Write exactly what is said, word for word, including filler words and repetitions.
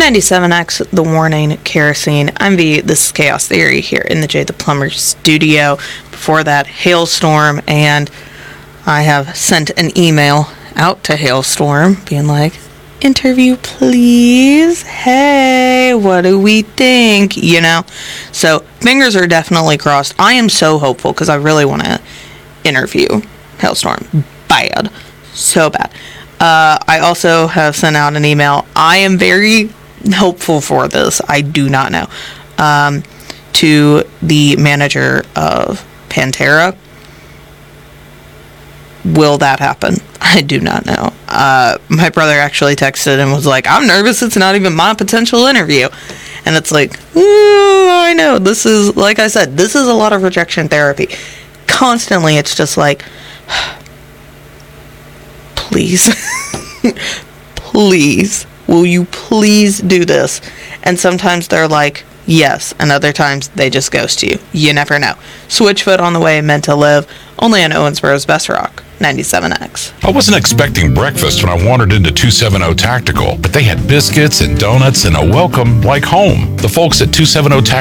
ninety-seven X, The Warning, Kerosene. I'm V. This is Chaos Theory here in the Jay the Plumber studio. Before that, Hailstorm, and I have sent an email out to Hailstorm being like, interview please. Hey, what do we think? You know? So, fingers are definitely crossed. I am so hopeful because I really want to interview Hailstorm. Bad. So bad. Uh, I also have sent out an email. I am very hopeful for this. I do not know. Um, to the manager of Pantera. Will that happen? I do not know. Uh, my brother actually texted and was like, I'm nervous. It's not even my potential interview. And it's like, ooh, I know. This is, like I said, this is a lot of rejection therapy. Constantly, it's just like, please, please, will you please do this? And sometimes they're like, yes, and other times they just ghost you. You never know. Switchfoot on the way, Meant to Live, only on Owensboro's Best Rock, ninety-seven X. I wasn't expecting breakfast when I wandered into two seventy Tactical, but they had biscuits and donuts and a welcome like home. The folks at two seventy Tactical